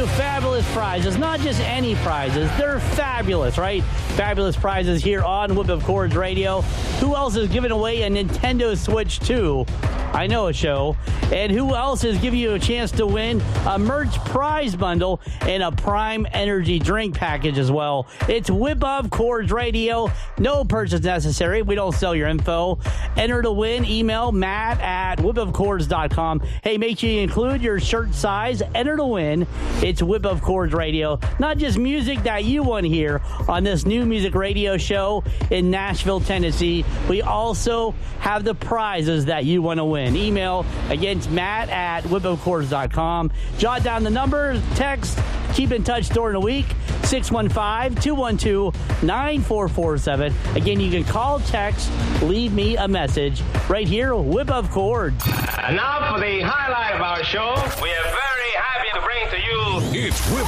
fabulous prizes. Not just any prizes. They're fabulous, right? Fabulous prizes here on Whip of Chords Radio. Who else is giving away a Nintendo Switch 2? I know a show. And who else is giving you a chance to win a merch prize bundle and a Prime Energy drink package as well? It's Whip of Chords Radio. No purchase necessary. We don't sell your info. Enter to win. Email matt@whipofchords.com. Hey, make sure you include your shirt size. Enter to win. It's Whip of Chords Radio. Not just music that you want to hear on this new music radio show in Nashville, Tennessee. We also have the prizes that you want to win. Email, again, it's matt@whipofchords.com. Jot down the number, text, keep in touch during the week, 615-212-9447. Again, you can call, text, leave me a message right here, Whip of Chords. And now for the highlight of our show, we are very happy to bring to you... It's Whip